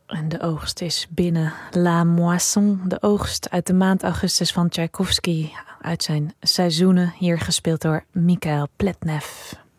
En de oogst is binnen. La Moisson, de oogst uit de maand augustus van Tchaikovsky, uit zijn seizoenen, hier gespeeld door Mikhail Pletnev.